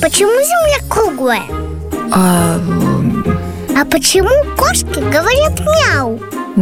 почему Земля круглая? А почему кошки говорят мяу?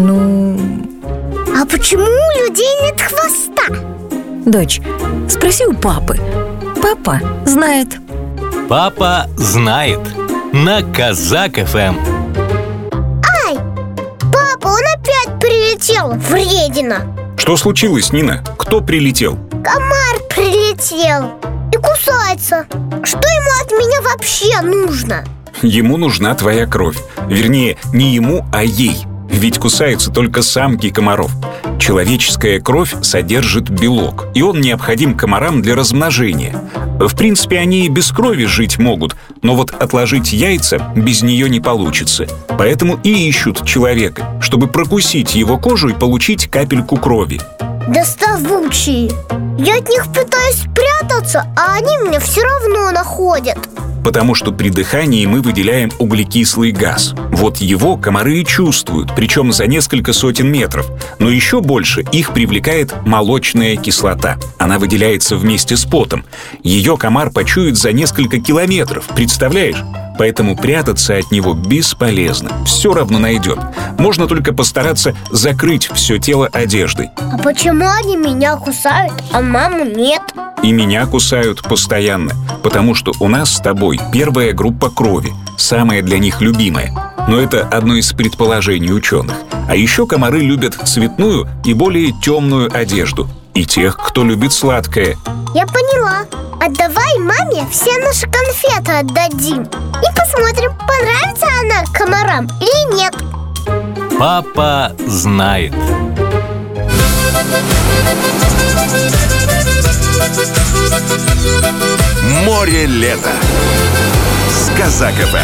А почему у людей нет хвоста? Дочь, спроси у папы. Папа знает. Папа знает. На Казак ФМ. Ай, папа, он опять прилетел, вредина. Что случилось, Нина? Кто прилетел? Комар прилетел и кусается. Что ему от меня вообще нужно? Ему нужна твоя кровь. Вернее, не ему, а ей. Ведь кусаются только самки комаров. Человеческая кровь содержит белок, и он необходим комарам для размножения. В принципе, они и без крови жить могут, но вот отложить яйца без нее не получится. Поэтому и ищут человека, чтобы прокусить его кожу и получить капельку крови. Доставучие. Я от них пытаюсь спрятаться, а они меня все равно находят. Потому что при дыхании мы выделяем углекислый газ. Вот его комары и чувствуют, причем за несколько сотен метров. Но еще больше их привлекает молочная кислота. Она выделяется вместе с потом. Ее комар почует за несколько километров, представляешь? Поэтому прятаться от него бесполезно. Все равно найдет. Можно только постараться закрыть все тело одеждой. А почему они меня кусают, а маму нет? И меня кусают постоянно, потому что у нас с тобой первая группа крови, самая для них любимая. Но это одно из предположений ученых. А еще комары любят цветную и более темную одежду. И тех, кто любит сладкое. Я поняла. Отдавай маме все наши конфеты отдадим. И посмотрим, понравится она комарам или нет. Папа знает. Море лета с Казак ФМ.